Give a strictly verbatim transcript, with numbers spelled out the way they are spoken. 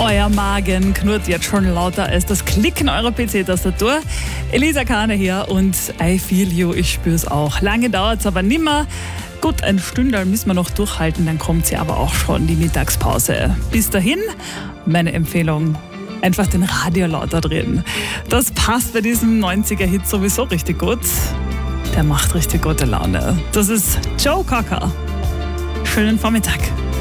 Euer Magen knurrt jetzt schon lauter als das Klicken eurer P C-Tastatur. Elisa Kahne hier und I feel you, ich spür's auch. Lange dauert's aber nimmer. Gut, ein Stündel müssen wir noch durchhalten, dann kommt sie aber auch schon, die Mittagspause. Bis dahin, meine Empfehlung, einfach den Radio lauter drehen. Das passt bei diesem neunziger-Hit sowieso richtig gut. Der macht richtig gute Laune. Das ist Joe Cocker. Schönen Vormittag.